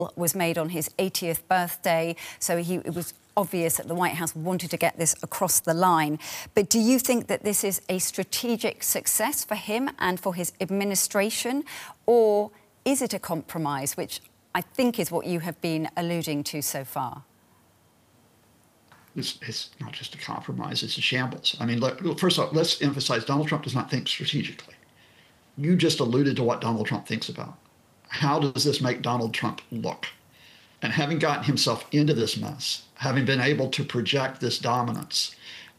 was made on his 80th birthday, so it was obvious that the White House wanted to get this across the line. But do you think that this is a strategic success for him and for his administration, or is it a compromise, which I think is what you have been alluding to so far? It's not just a compromise, it's a shambles. I mean, look, first of all, let's emphasize Donald Trump does not think strategically. You just alluded to what Donald Trump thinks about. How does this make Donald Trump look? And having gotten himself into this mess, having been able to project this dominance,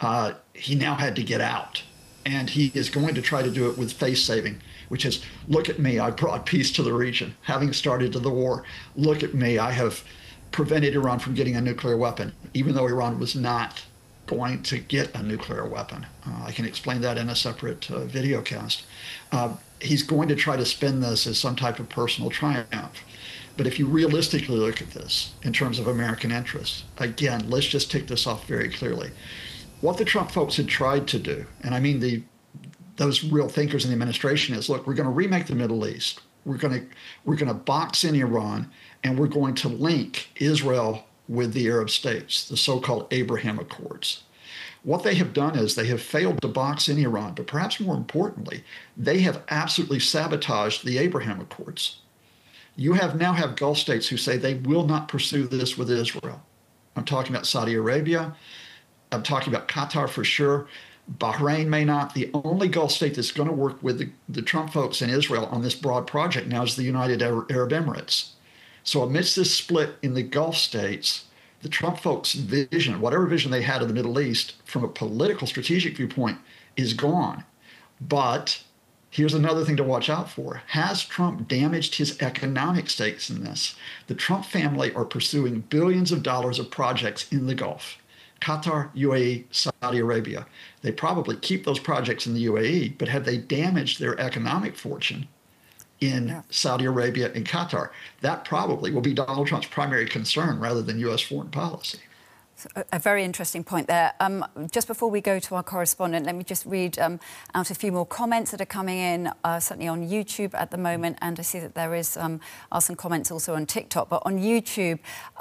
he now had to get out. And he is going to try to do it with face saving, which is, look at me, I brought peace to the region. Having started the war, look at me, I have prevented Iran from getting a nuclear weapon, even though Iran was not going to get a nuclear weapon. I can explain that in a separate video cast. He's going to try to spin this as some type of personal triumph. But if you realistically look at this in terms of American interests, again, let's just tick this off very clearly. What the Trump folks had tried to do, and I mean those real thinkers in the administration, is, look, we're going to remake the Middle East. We're going to box in Iran, and we're going to link Israel with the Arab states, the so-called Abraham Accords. What they have done is they have failed to box in Iran, but perhaps more importantly, they have absolutely sabotaged the Abraham Accords. You now have Gulf states who say they will not pursue this with Israel. I'm talking about Saudi Arabia. I'm talking about Qatar for sure. Bahrain may not. The only Gulf state that's going to work with the Trump folks in Israel on this broad project now is the United Arab Emirates. So amidst this split in the Gulf states, the Trump folks' vision, whatever vision they had of the Middle East from a political strategic viewpoint, is gone. But here's another thing to watch out for. Has Trump damaged his economic stakes in this? The Trump family are pursuing billions of dollars of projects in the Gulf. Qatar, UAE, Saudi Arabia. They probably keep those projects in the UAE, but have they damaged their economic fortune in Saudi Arabia and Qatar? That probably will be Donald Trump's primary concern rather than U.S. foreign policy. A very interesting point there. Just before we go to our correspondent, let me just read out a few more comments that are coming in, certainly on YouTube at the moment, and I see that there are some comments also on TikTok. But on YouTube,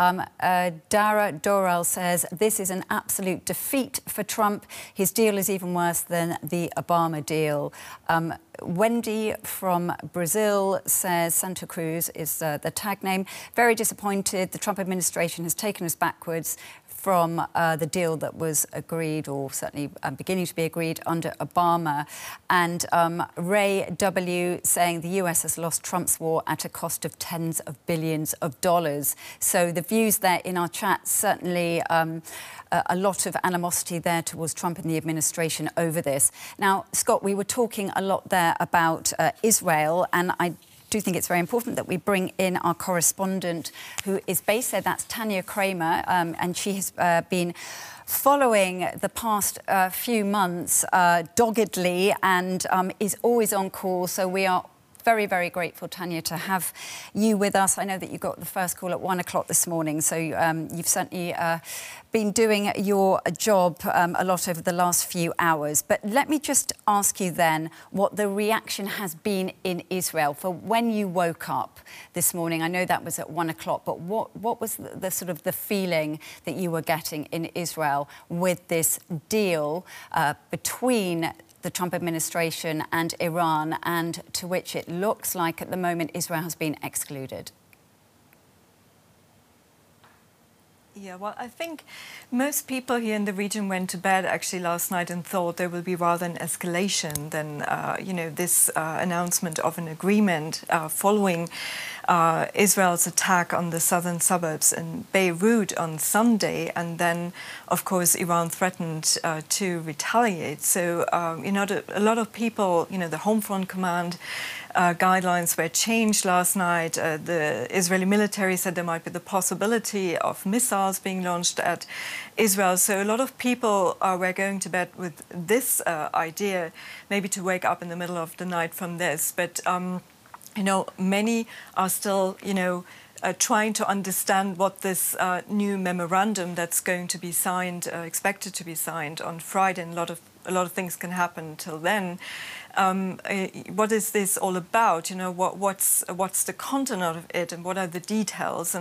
Dara Doral says, this is an absolute defeat for Trump. His deal is even worse than the Obama deal. Wendy from Brazil says, Santa Cruz is the tag name. Very disappointed. The Trump administration has taken us backwards from the deal that was agreed, or certainly beginning to be agreed, under Obama. And Ray W. saying the US has lost Trump's war at a cost of tens of billions of dollars. So the views there in our chat, certainly a lot of animosity there towards Trump and the administration over this. Now, Scott, we were talking a lot there about Israel, and I do think it's very important that we bring in our correspondent who is based there. That's Tanya Kramer, and she has been following the past few months doggedly and is always on call. So we are very, very grateful, Tanya, to have you with us. I know that you got the first call at 1 o'clock this morning, so you've certainly been doing your job a lot over the last few hours. But let me just ask you then what the reaction has been in Israel for when you woke up this morning. I know that was at 1 o'clock, but what was the sort of the feeling that you were getting in Israel with this deal between the Trump administration and Iran, and to which it looks like at the moment Israel has been excluded? Yeah, well, I think most people here in the region went to bed actually last night and thought there will be rather an escalation than, this announcement of an agreement following Israel's attack on the southern suburbs in Beirut on Sunday. And then, of course, Iran threatened to retaliate. So, a lot of people, the Home Front Command guidelines were changed last night. The Israeli military said there might be the possibility of missiles being launched at Israel. So a lot of people were going to bed with this idea, maybe to wake up in the middle of the night from this. But, many are still, trying to understand what this new memorandum that's going to be signed, expected to be signed on Friday. And a lot of a lot of things can happen till then. What is this all about? You know, what's the content of it, and what are the details?